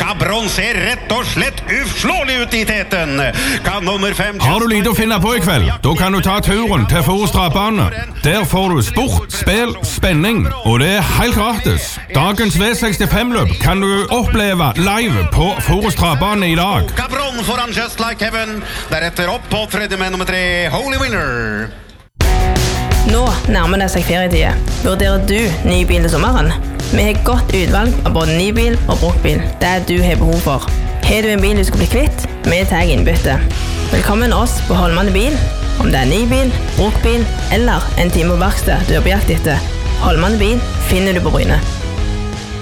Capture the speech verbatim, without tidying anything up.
Gabron ser rett og slett uslåelig ut i teten. Kan nummer fem... Har du lite å finne på i kveld? Da kan du ta turen til Forus Travbane. Der får du sport, spill, spenning, og det er helt gratis. Dagens V sekstifem-løp kan du oppleve live på Forus Travbane i dag. Gabron foran Just Like Heaven. Deretter opp på tredje med nummer tre, Holy Winner. Nå nærmer det seg ferietid. Vurderer du ny bil til sommeren? Vi har godt utvalg av både ny bil og bruktbil. Det er du har behov for. Har du en bil du skal bli kvitt? Vi tar innbytte. Velkommen oss på Holmane Bil. Om det er ny bil, bruktbil eller en time på verksted du er på jakt etter. Holmane Bil finner du på Bryne.